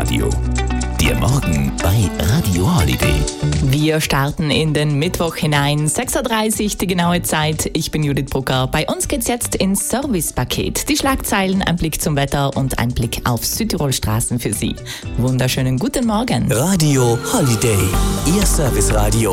Radio. Der Morgen bei Radio Holiday. Wir starten in den Mittwoch hinein. 6.30 Uhr, die genaue Zeit. Ich bin Judith Brucker. Bei uns geht's jetzt ins Servicepaket. Die Schlagzeilen, ein Blick zum Wetter und ein Blick auf Südtirol-Straßen für Sie. Wunderschönen guten Morgen. Radio Holiday. Ihr Serviceradio.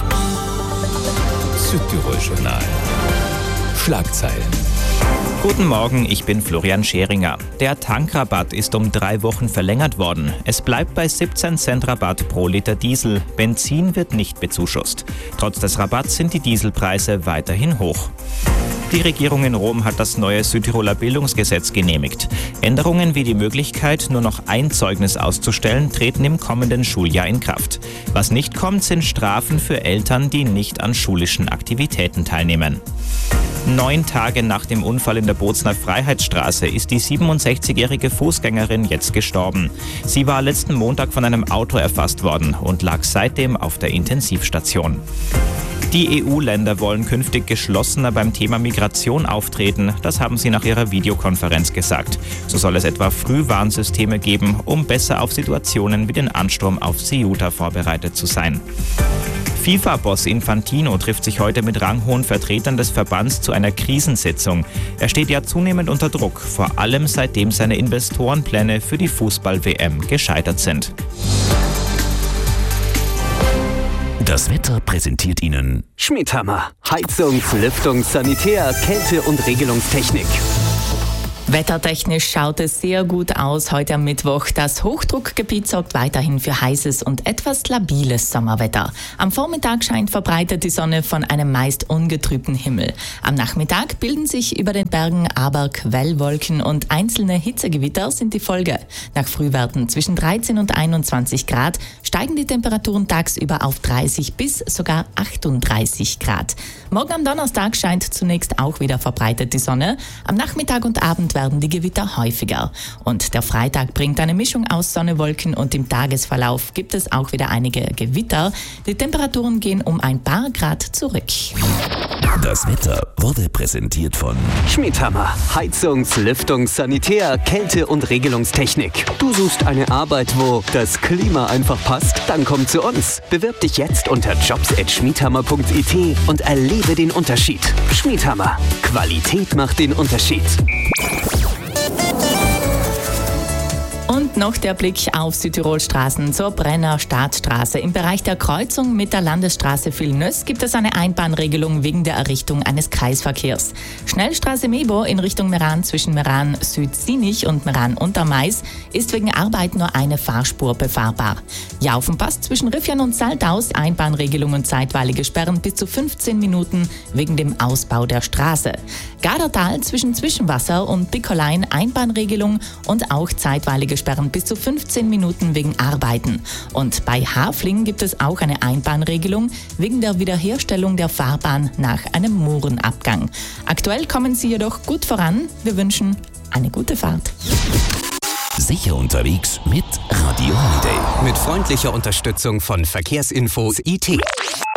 Südtirol-Journal. Schlagzeilen. Guten Morgen, ich bin Florian Scheringer. Der Tankrabatt ist um 3 Wochen verlängert worden. Es bleibt bei 17 Cent Rabatt pro Liter Diesel. Benzin wird nicht bezuschusst. Trotz des Rabatts sind die Dieselpreise weiterhin hoch. Die Regierung in Rom hat das neue Südtiroler Bildungsgesetz genehmigt. Änderungen wie die Möglichkeit, nur noch ein Zeugnis auszustellen, treten im kommenden Schuljahr in Kraft. Was nicht kommt, sind Strafen für Eltern, die nicht an schulischen Aktivitäten teilnehmen. 9 Tage nach dem Unfall in der Bozner Freiheitsstraße ist die 67-jährige Fußgängerin jetzt gestorben. Sie war letzten Montag von einem Auto erfasst worden und lag seitdem auf der Intensivstation. Die EU-Länder wollen künftig geschlossener beim Thema Migration auftreten. Das haben sie nach ihrer Videokonferenz gesagt. So soll es etwa Frühwarnsysteme geben, um besser auf Situationen wie den Ansturm auf Ceuta vorbereitet zu sein. FIFA-Boss Infantino trifft sich heute mit ranghohen Vertretern des Verbands zu einer Krisensitzung. Er steht ja zunehmend unter Druck, vor allem seitdem seine Investorenpläne für die Fußball-WM gescheitert sind. Das Wetter präsentiert Ihnen Schmiedhammer. Heizungs-, Lüftungs-, Sanitär-, Kälte- und Regelungstechnik. Wettertechnisch schaut es sehr gut aus heute am Mittwoch. Das Hochdruckgebiet sorgt weiterhin für heißes und etwas labiles Sommerwetter. Am Vormittag scheint verbreitet die Sonne von einem meist ungetrübten Himmel. Am Nachmittag bilden sich über den Bergen aber Quellwolken und einzelne Hitzegewitter sind die Folge. Nach Frühwerten zwischen 13 und 21 Grad steigen die Temperaturen tagsüber auf 30 bis sogar 38 Grad. Morgen am Donnerstag scheint zunächst auch wieder verbreitet die Sonne. Am Nachmittag und Abend werden die Gewitter häufiger. Und der Freitag bringt eine Mischung aus Sonne, Wolken und im Tagesverlauf gibt es auch wieder einige Gewitter. Die Temperaturen gehen um ein paar Grad zurück. Das Wetter wurde präsentiert von Schmiedhammer. Heizungs-, Lüftungs-, Sanitär-, Kälte- und Regelungstechnik. Du suchst eine Arbeit, wo das Klima einfach passt? Dann komm zu uns. Bewirb dich jetzt unter jobs@schmiedhammer.it und erlebe den Unterschied. Schmiedhammer. Qualität macht den Unterschied. Und noch der Blick auf Südtirol-Straßen zur Brenner Staatsstraße. Im Bereich der Kreuzung mit der Landesstraße Villeneuve gibt es eine Einbahnregelung wegen der Errichtung eines Kreisverkehrs. Schnellstraße Mebo in Richtung Meran zwischen Meran Süd-Sinich und Meran Untermais ist wegen Arbeit nur eine Fahrspur befahrbar. Jaufenpass zwischen Riffian und Saltaus, Einbahnregelung und zeitweilige Sperren bis zu 15 Minuten wegen dem Ausbau der Straße. Gardertal zwischen Zwischenwasser und Bickerlein, Einbahnregelung und auch zeitweilige Sperren bis zu 15 Minuten wegen Arbeiten. Und bei Hafling gibt es auch eine Einbahnregelung wegen der Wiederherstellung der Fahrbahn nach einem Murenabgang. Aktuell kommen Sie jedoch gut voran. Wir wünschen eine gute Fahrt. Sicher unterwegs mit Radio Holiday. Mit freundlicher Unterstützung von Verkehrsinfos IT.